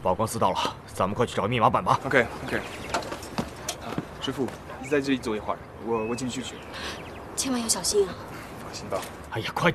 保光寺到了，咱们快去找密码板吧。 OK。师傅，你在这里坐一会儿，我进去去。 千万要小心啊！ 放心吧。 哎呀，快